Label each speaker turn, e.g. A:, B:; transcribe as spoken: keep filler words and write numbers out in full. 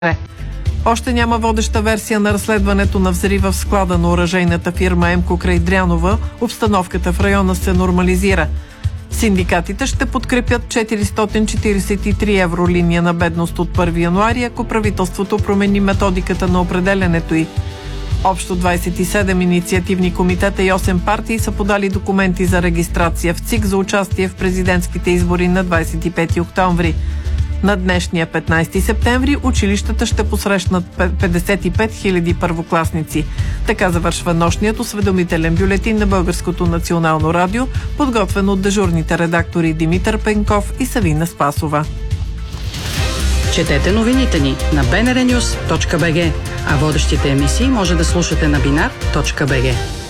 A: Още няма водеща версия на разследването на взрива в склада на оръжейната фирма Емко край Дряново. Обстановката в района се нормализира. Синдикатите ще подкрепят четиристотин четиридесет и три евро линия на бедност от първи януари, ако правителството промени методиката на определенето й. Общо двадесет и седем инициативни комитета и осем партии са подали документи за регистрация в ЦИК за участие в президентските избори на двадесет и пети октомври. На днешния петнадесети септември училищата ще посрещнат петдесет и пет хиляди първокласници. Така завършва нощният осведомителен бюлетин на Българското национално радио, подготвен от дежурните редактори Димитър Пенков и Савина Спасова.
B: Четете новините ни на би ен ар нюс точка би джи, а водещите емисии може да слушате на бинар точка би джи.